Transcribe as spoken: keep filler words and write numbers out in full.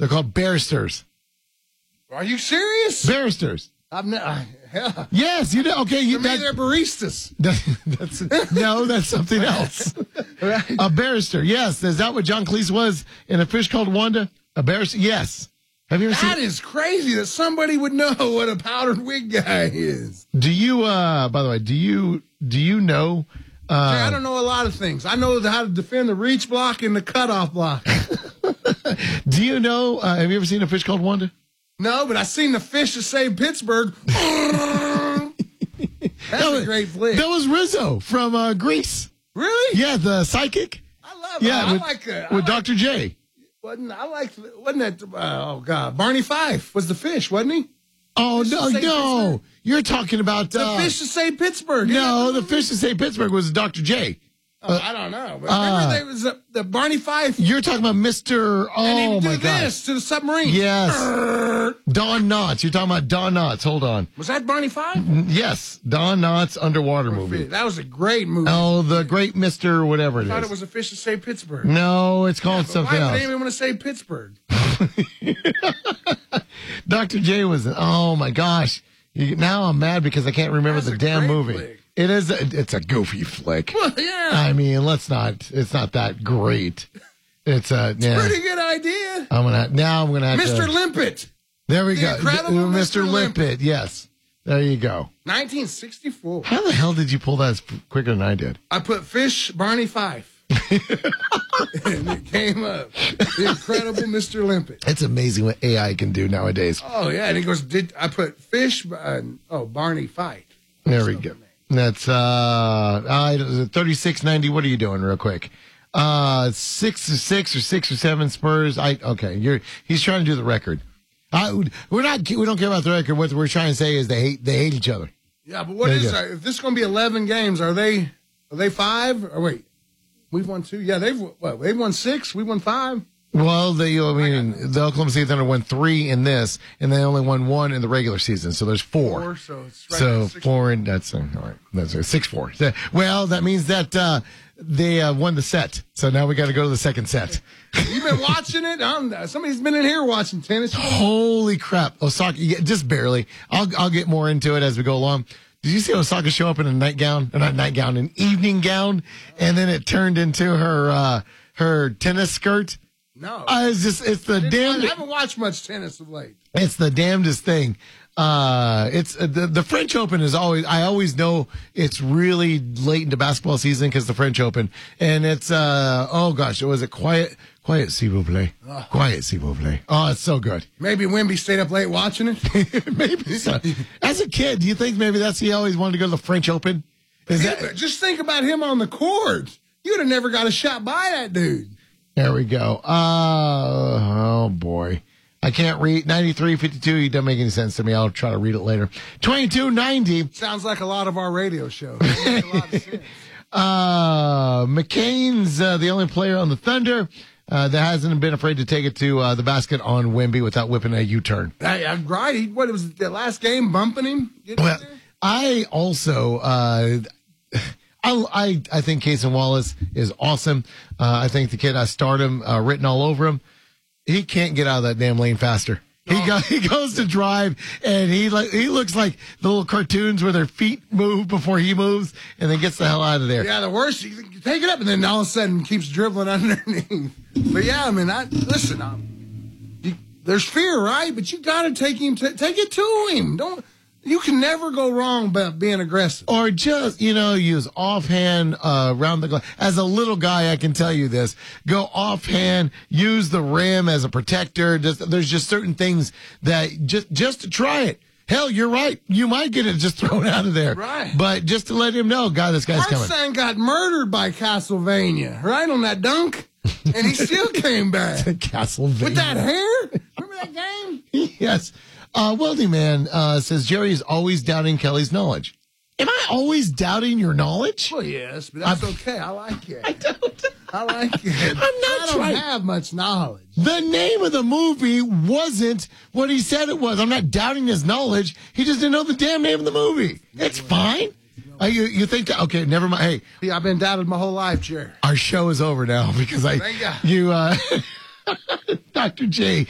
They're called barristers. Are you serious? Barristers. I've never. Yeah. Yes, you know. Okay, you, For me, that, they're baristas. that's, no, that's something else. Right. A barrister. Yes, is that what John Cleese was in A Fish Called Wanda? A barrister. Yes. Have you ever That seen? is crazy that somebody would know what a powdered wig guy is. Do you? uh By the way, do you? Do you know? Uh, Hey, I don't know a lot of things. I know how to defend the reach block and the cutoff block. Do you know? Uh, have you ever seen A Fish Called Wanda? No, but I seen the fish that saved Pittsburgh. That's was, a great flick. That was Rizzo from uh, Greece. Really? Yeah, the psychic. I love. Yeah, I with, like uh, with I Doctor J. Wasn't I like? Wasn't that? Uh, oh God, Barney Fife was the fish, wasn't he? Oh Fish no, to save no! Pittsburgh. You're talking about The uh, fish to save Pittsburgh. Isn't No, that the fish to say Pittsburgh was Doctor J. Oh, I don't know. But uh, remember, there was a, the Barney Fife. You're talking about Mister and Oh he'd my do God! this to the submarine. Yes, Brrr. Don Knotts. You're talking about Don Knotts. Hold on. Was that Barney Fife? Yes, Don Knotts underwater movie. That was a great movie. Oh, the Great Mister whatever it I thought is. it was a fish to save Pittsburgh. No, it's called But something why else. would anyone want to save Pittsburgh? Doctor J was. Oh my gosh! You, now I'm mad because I can't remember That's the a damn great movie. flick. It is. A, it's a goofy flick. Well, yeah. I mean, let's not. It's not that great. It's a yeah. Pretty good idea. I'm gonna now. I'm gonna have Mister to. Limpet. There we The go. Incredible Mister Mister Limpet. Yes. There you go. nineteen sixty-four. How the hell did you pull that as quicker than I did? I put fish Barney Fife. And it came up. The Incredible Mister Limpet. It's amazing what A I can do nowadays. Oh, yeah. And he goes, did I put fish? Uh, oh, Barney Fife. There we go. That's uh, I thirty-six ninety. What are you doing, real quick? Uh, six or six or six or seven Spurs. I okay. You're he's trying to do the record. I we're not we don't care about the record. What we're trying to say is they hate they hate each other. Yeah, but what There you is go. uh, if this is going to be eleven games? Are they are they five? Or wait, we've won two. Yeah, they've what? They've won six. We won five. Well, they I mean the Oklahoma City Thunder won three in this, and they only won one in the regular season. So there's four. Four, so it's right so at six. four and that's uh, all right. That's uh, six four. So, well, that means that uh, they uh, won the set. So now we got to go to the second set. You've been watching it. I'm, somebody's been in here watching tennis. Holy crap, Osaka! Yeah, just barely. I'll I'll get more into it as we go along. Did you see Osaka show up in a nightgown? Or not nightgown, an evening gown, and then it turned into her uh, her tennis skirt. No, Uh, it's just it's the I damn. haven't watched much tennis of late. It's the damnedest thing. Uh, it's uh, the the French Open is always. I always know it's really late into basketball season because the French Open, and it's uh oh gosh, was it quiet? Quiet, s'il vous plaît. Quiet, s'il vous plaît. Oh, it's so good. Maybe Wimby stayed up late watching it. Maybe so. As a kid, do you think maybe that's he always wanted to go to the French Open? Is Yeah, that? but just think about him on the court. You would have never got a shot by that dude. There we go. Uh, oh boy. I can't read. ninety-three fifty-two, it doesn't make any sense to me. I'll try to read it later. twenty-two ninety. Sounds like a lot of our radio shows. It makes a lot of sense. Uh, McCain's uh, the only player on the Thunder uh, that hasn't been afraid to take it to uh, the basket on Wemby without whipping a U-turn. I, I'm right. He, what was it, the last game bumping him? Getting Well, in there? I also, uh, I, I, I think Cason Wallace is awesome. Uh, I think the kid has stardom uh, written all over him. He can't get out of that damn lane faster. He go, he goes to drive, and he like he looks like the little cartoons where their feet move before he moves, and then gets the hell out of there. Yeah, the worst, you, you take it up, and then all of a sudden keeps dribbling underneath. But yeah, I mean, I listen. Um, you, there's fear, right? But you got to take him, to, take it to him. Don't. You can never go wrong about being aggressive. Or just, you know, use offhand uh, around the glass. As a little guy, I can tell you this. Go offhand, use the rim as a protector. Just, there's just certain things that just just to try it. Hell, you're right. You might get it just thrown out of there. Right. But just to let him know, God, this guy's coming. Hartstein got murdered by Castlevania, right, on that dunk, and he still came back. Castlevania. With that hair? Remember that game? Yes. Uh, Wealthy Man uh, says Jerry is always doubting Kelly's knowledge. Am I always doubting your knowledge? Well, yes, but that's I'm- okay. I like it. I don't. I like it. I'm not I don't trying- have much knowledge. The name of the movie wasn't what he said it was. I'm not doubting his knowledge. He just didn't know the damn name of the movie. It's fine. Uh, you, you think that, okay, never mind. Hey, Yeah, I've been doubted my whole life, Jerry. our show is over now because I, Thank God. you, uh, Doctor J